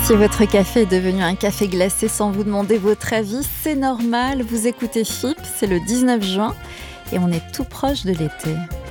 Si votre café est devenu un café glacé sans vous demander votre avis, c'est normal. Vous écoutez FIP, c'est le 19 juin et on est tout proche de l'été.